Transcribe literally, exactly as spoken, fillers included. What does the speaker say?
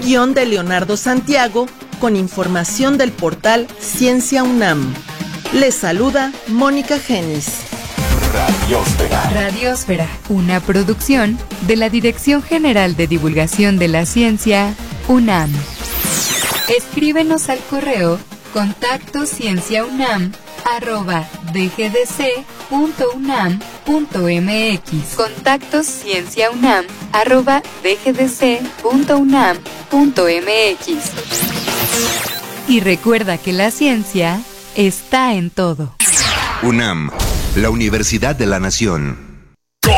guión de Leonardo Santiago, con información del portal Ciencia UNAM. Les saluda Mónica Genis. Radiósfera. Radiósfera, una producción de la Dirección General de Divulgación de la Ciencia, UNAM. Escríbenos al correo contacto cienciaunam arroba dgdc.unam.mx. Contacto cienciaunam arroba dgdc.unam.mx. Y recuerda que la ciencia está en todo. UNAM, la Universidad de la Nación.